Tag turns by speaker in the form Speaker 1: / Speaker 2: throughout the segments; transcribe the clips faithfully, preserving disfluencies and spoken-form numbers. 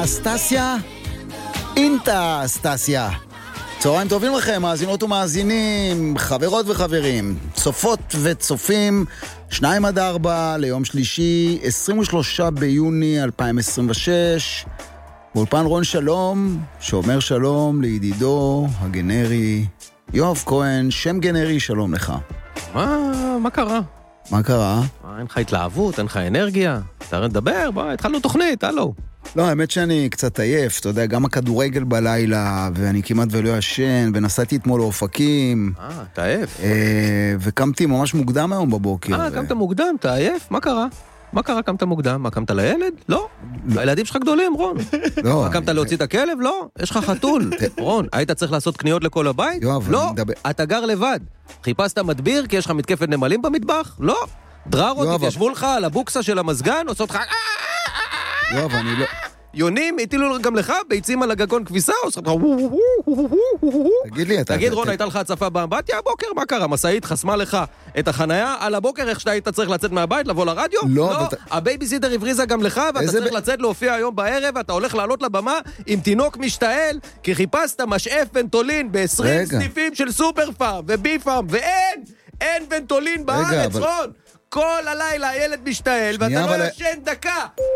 Speaker 1: אסטסיה? אינטה אסטסיה. צהריים טובים לכם, מאזינות ומאזינים, חברות וחברים, צופות וצופים, שניים עד ארבע ליום שלישי, עשרים ושלושה ביוני אלפיים עשרים ושש, באולפן רון שלום, שאומר שלום לידידו הגנרי, יואב כהן, שם גנרי, שלום לך.
Speaker 2: מה, מה קרה?
Speaker 1: מה קרה?
Speaker 2: מה, אין לך התלהבות, אין לך אנרגיה? אתה נדבר, בוא, התחלנו תוכנית, הלו.
Speaker 1: לא, האמת שאני קצת עייף, אתה יודע, גם הכדורגל בלילה, ואני כמעט ולא ישן, ונסעתי אתמול לאופקים.
Speaker 2: אה, אתה עייף.
Speaker 1: אה, וקמתי ממש מוקדם היום בבוקר.
Speaker 2: אה, קמת מוקדם, אתה עייף? מה קרה? מה קרה, קמת מוקדם? מה, קמת לילד? לא. הילדים שלך גדולים, רון.
Speaker 1: לא.
Speaker 2: מה, קמת להוציא את הכלב? לא. יש לך חתול. רון, היית צריך לעשות קניות לכל הבית? לא. אתה גר לבד. חיפשת מדביר כי יש לך מתקפת נמלים במטבח? לא. דררות התיישבו לך על הבוקסה של המזגן, עושות לך...
Speaker 1: יואב, אני לא...
Speaker 2: יונים, הטילו גם לך ביצים על הגגון כביסה, עושה לך...
Speaker 1: תגיד לי, אתה...
Speaker 2: תגיד, רון, הייתה לך הצפה באמבטיה הבוקר? מה קרה? מסעית חסמה לך את החנייה על הבוקר, איך שאתה היית צריך לצאת מהבית, לבוא לרדיו?
Speaker 1: לא.
Speaker 2: הבייביסיטר הבריזה גם לך, ואתה צריך לצאת להופיע היום בערב, ואתה הולך לעלות לבמה עם תינוק משתעל, כי חיפשת משאף ונטולין ב-עשרים סניפים של סופר פארם ובי פארם, ואין, אין ונטולין בארץ, רון. כל הלילה הילד משתעל, ואתה לא ישן דקה.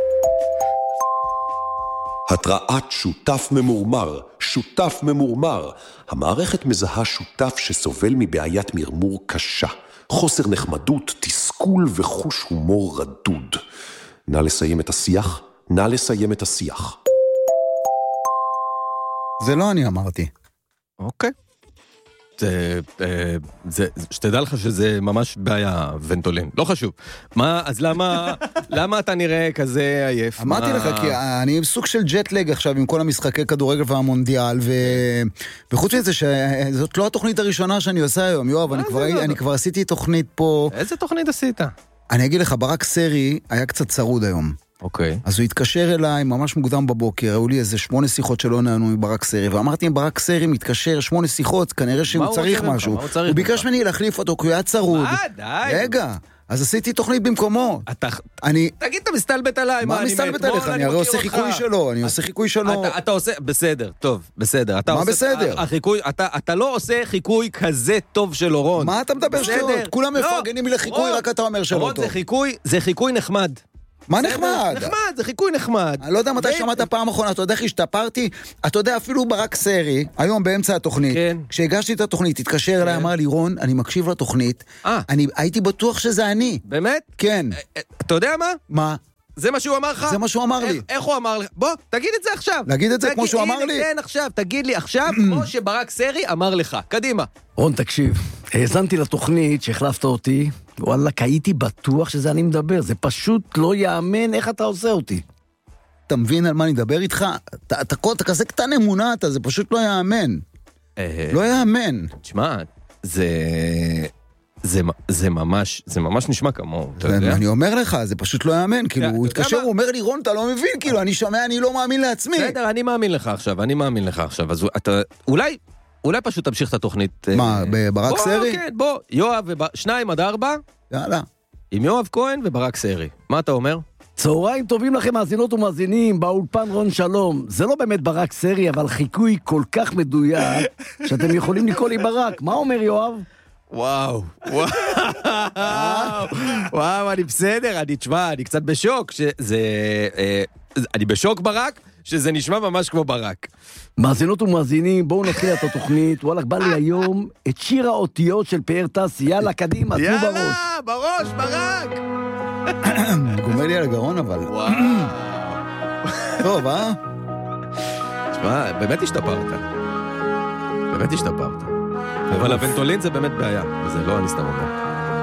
Speaker 3: התראת שותף ממורמר, שותף ממורמר. המערכת מזהה שותף שסובל מבעיית מרמור קשה, חוסר נחמדות, תסכול וחוש הומור רדוד. נא לסיים את השיח, נא לסיים את השיח.
Speaker 1: זה לא אני אמרתי.
Speaker 2: אוקיי. זה, זה, שתדע לך שזה ממש בעיה ונטולין, לא חשוב. מה, אז למה, למה אתה נראה כזה עייף?
Speaker 1: אמרתי לך, כי אני סוג של ג'טלג עכשיו עם כל המשחקי כדורגל והמונדיאל, ו... וחוץ מזה שזאת לא התוכנית הראשונה שאני עושה היום, יואב, אני כבר, אני כבר עשיתי תוכנית פה.
Speaker 2: איזה תוכנית עשית?
Speaker 1: אני אגיד לך, ברק סרי היה קצת צרוד היום.
Speaker 2: אוקיי.
Speaker 1: אז הוא התקשר אליי ממש מוקדם בבוקר, היו לי איזה שמונה שיחות שלא נענו מברק סרי, ואמרתי אם ברק סרי מתקשר שמונה שיחות, כנראה שהוא צריך משהו. הוא ביקש ממני להחליף אותו, כי הוא היה צרוד.
Speaker 2: מה, די?
Speaker 1: רגע, אז עשיתי תוכנית במקומו.
Speaker 2: תגיד, אתה מסתלבט עליי.
Speaker 1: מה מסתלבט עליך? אני הרי עושה חיקוי שלו, אני עושה חיקוי שלו.
Speaker 2: אתה עושה, בסדר, טוב, בסדר.
Speaker 1: מה בסדר?
Speaker 2: אתה לא עושה חיקוי כזה טוב של אורון.
Speaker 1: מה אתה מדבר שטויות? כולם מפרגנים לחיקוי, רק אתה אומר שלא טוב.
Speaker 2: זה חיקוי נחמד.
Speaker 1: מה נחמד?
Speaker 2: נחמד, זה חיקוי נחמד.
Speaker 1: אני לא יודע מתי שמעת פעם אחרונה, אתה יודע איך השתפרתי? אתה יודע, אפילו ברק סרי, היום באמצע התוכנית, כשהגשתי את התוכנית, התקשר אליי, אמר לי, רון, אני מקשיב לתוכנית, אני הייתי בטוח שזה אני.
Speaker 2: באמת?
Speaker 1: כן.
Speaker 2: אתה יודע מה?
Speaker 1: מה?
Speaker 2: זה מה שהוא אמר לך?
Speaker 1: זה מה שהוא אמר לי.
Speaker 2: איך הוא אמר לך? בוא, תגיד את זה עכשיו.
Speaker 1: להגיד את זה כמו שהוא אמר לי?
Speaker 2: כן, עכשיו, תגיד לי עכשיו, כמו שברק סרי אמר לך. קדימה.
Speaker 4: רון, תקשיב, האזנתי לתוכנית שהחלפת אותי, וואלה, הייתי בטוח שזה אני מדבר, זה פשוט לא יאמן איך אתה עושה אותי.
Speaker 1: אתה מבין על מה אני מדבר איתך? אתה, אתה, אתה כזה קטן אמונה, אתה, זה פשוט לא יאמן. לא יאמן.
Speaker 2: תשמע, זה... זה, זה ממש, זה ממש נשמע כמו, אתה יודע?
Speaker 1: אני אומר לך, זה פשוט לא יאמן, כאילו, הוא התקשר, הוא אומר לי, רון, אתה לא מבין, כאילו, אני שומע, אני לא מאמין לעצמי.
Speaker 2: בסדר, אני מאמין לך עכשיו, אני מאמין לך עכשיו, אז אתה, אולי, אולי פשוט תמשיך את התוכנית.
Speaker 1: מה, בברק סרי?
Speaker 2: בוא, כן, בוא, יואב, שניים עד ארבע.
Speaker 1: יאללה.
Speaker 2: עם יואב כהן וברק סרי. מה אתה אומר?
Speaker 4: צהריים טובים לכם, מאזינות ומאזינים, באולפן רון שלום. זה לא באמת ברק סרי, אבל חיקוי כל כך מדויק, שאתם יכולים לקרוא לי ברק. מה אומר יואב?
Speaker 2: וואו, וואו, וואו, אני בסדר, אני תשמע, אני קצת בשוק, שזה, אני בשוק ברק, שזה נשמע ממש כמו ברק.
Speaker 4: מאזינות ומאזינים, בואו נתחיל את התוכנית, וואלה, בא לי היום את שיר האותיות של פאר טס, יאללה, קדימה, תנו בראש.
Speaker 2: יאללה, בראש, ברק!
Speaker 1: גומר לי על הגרון, אבל.
Speaker 2: וואו.
Speaker 1: טוב, אה?
Speaker 2: תשמע, באמת השתפרת. באמת השתפרת. אבל הוונטולין זה באמת בעיה, וזה לא אני סתם אומר.